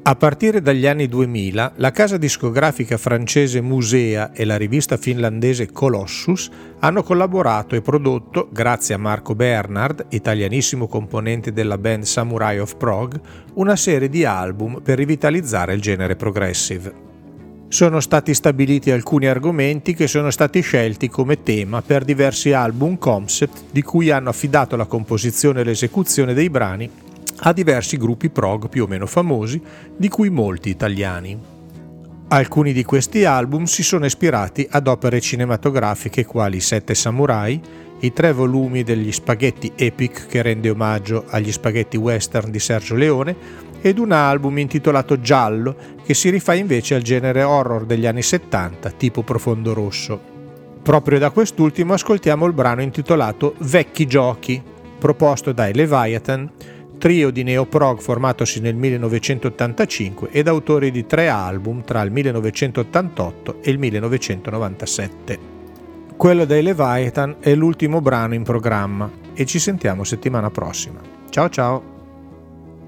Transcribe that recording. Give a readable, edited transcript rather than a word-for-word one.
A partire dagli anni 2000, la casa discografica francese Musea e la rivista finlandese Colossus hanno collaborato e prodotto, grazie a Marco Bernhard, italianissimo componente della band Samurai of Prog, una serie di album per rivitalizzare il genere progressive. Sono stati stabiliti alcuni argomenti che sono stati scelti come tema per diversi album concept di cui hanno affidato la composizione e l'esecuzione dei brani a diversi gruppi prog più o meno famosi, di cui molti italiani. Alcuni di questi album si sono ispirati ad opere cinematografiche quali Sette Samurai, i 3 volumi degli Spaghetti Epic che rende omaggio agli spaghetti western di Sergio Leone ed un album intitolato Giallo che si rifà invece al genere horror degli anni 70 tipo Profondo Rosso. Proprio da quest'ultimo ascoltiamo il brano intitolato Vecchi Giochi, proposto dai Leviathan, trio di neoprog formatosi nel 1985 ed autori di 3 album tra il 1988 e il 1997. Quello dei Leviathan è l'ultimo brano in programma e ci sentiamo settimana prossima. Ciao ciao!